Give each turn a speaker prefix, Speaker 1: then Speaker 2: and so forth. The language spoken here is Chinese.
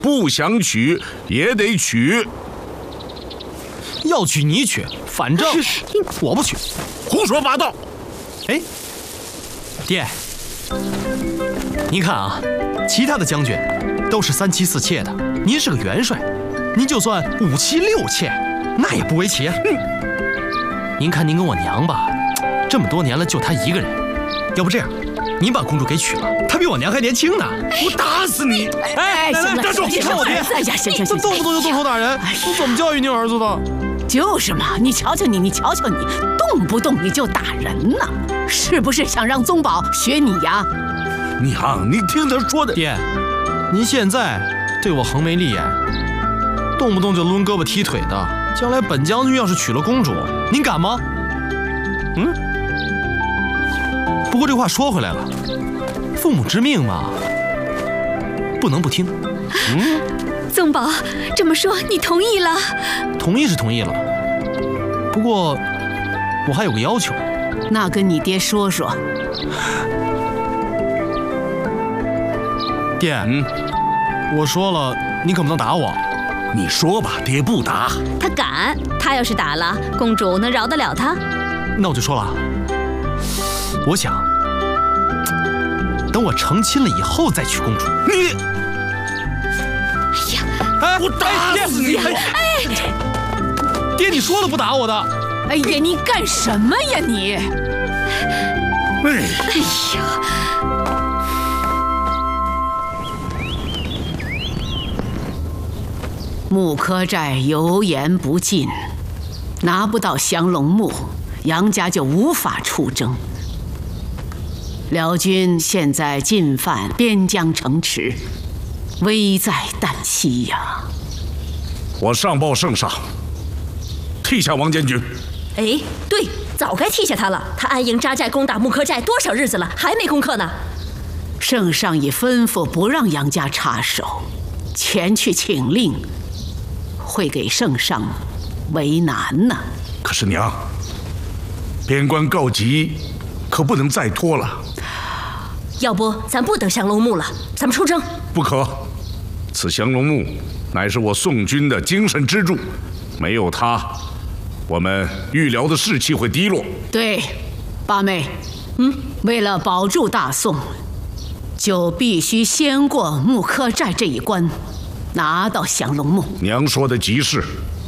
Speaker 1: 不想娶也得娶。
Speaker 2: 要娶你娶，反正我不娶。
Speaker 1: 胡说八道！
Speaker 2: 哎，爹，您看啊，其他的将军都是3妻4妾的，您是个元帅，您就算5妻6妾，那也不为奇啊。您看您跟我娘吧，这么多年了就她一个人，要不这样，您把公主给娶了，她比我娘还年轻呢。
Speaker 1: 我打死你！
Speaker 3: 哎，行了，
Speaker 1: 站住！
Speaker 3: 你
Speaker 2: 看我爹，
Speaker 3: 哎呀，行，
Speaker 2: 这动不动就动手打人，你怎么教育你儿子的？
Speaker 3: 就是嘛，你瞧瞧你，动不动你就打人呢，是不是想让宗保学你呀？
Speaker 1: 娘，你听他说的。
Speaker 2: 爹，您现在对我横眉立眼，动不动就抡胳膊踢腿的，将来本将军要是娶了公主，您敢吗？不过这话说回来了，父母之命嘛，不能不听。
Speaker 4: 宗保这么说，你同意了？
Speaker 2: 同意是同意了，不过我还有个要求。
Speaker 3: 那跟你爹说说。
Speaker 2: 爹，我说了，你可不能打我。
Speaker 1: 你说吧，爹不打。
Speaker 4: 他敢，他要是打了，公主能饶得了他？
Speaker 2: 那我就说了，我想等我成亲了以后再娶公主。
Speaker 1: 你，
Speaker 4: 哎呀，
Speaker 2: 哎，
Speaker 1: 我打死你！
Speaker 2: 爹，你说了不打我的。
Speaker 3: 哎呀，你干什么呀你？
Speaker 4: 哎呀！
Speaker 3: 木柯寨油盐不进，拿不到降龙木，杨家就无法出征。辽军现在进犯边疆城池，危在旦夕呀！
Speaker 1: 我上报圣上，替下王监军。
Speaker 5: 哎，对，早该替下他了。他安营扎寨攻打木柯寨多少日子了，还没攻克呢。
Speaker 3: 圣上已吩咐不让杨家插手，前去请令，会给圣上为难呢。
Speaker 1: 可是娘，边关告急，可不能再拖了。
Speaker 5: 要不咱不等降龙木了，咱们出征。
Speaker 1: 不可，此降龙木乃是我宋军的精神支柱，没有它，我们豫辽的士气会低落。
Speaker 3: 对，八妹，为了保住大宋，就必须先过木柯寨这一关，拿到降龙木。
Speaker 1: 娘说的极是，